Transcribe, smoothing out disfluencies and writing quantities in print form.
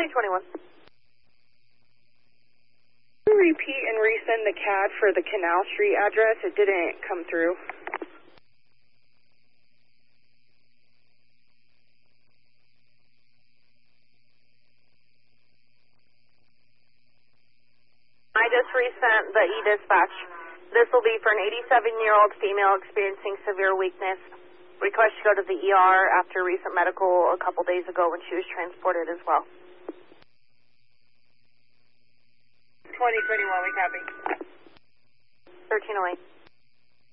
2021. Repeat and resend the CAD for the Canal Street address. It didn't come through. I just resent the e-dispatch. This will be for an 87-year-old female experiencing severe weakness. Request to go to the ER after recent medical a couple days ago when she was transported as well. 2021, we copy. 1308.